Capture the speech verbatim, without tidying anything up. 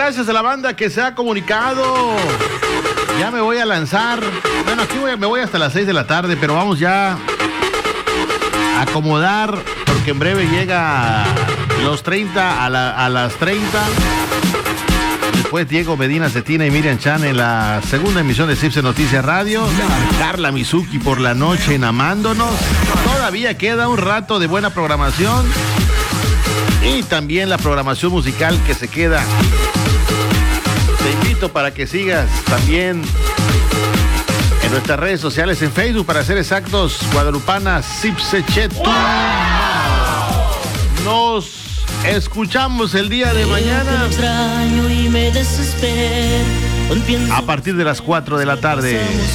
gracias a la banda que se ha comunicado. Ya me voy a lanzar. Bueno, aquí voy, me voy hasta las seis de la tarde, pero vamos ya a acomodar, porque en breve llega los treinta a, la, a las treinta. Después Diego Medina Cetina y Miriam Chan en la segunda emisión de Cipse Noticias Radio. Carla Mizuki por la noche en Amándonos. Todavía queda un rato de buena programación. Y también la programación musical que se queda. Te invito para que sigas también en nuestras redes sociales, en Facebook, para ser exactos, Guadalupana Cipse Chetu. Nos escuchamos el día de mañana a partir de las cuatro de la tarde.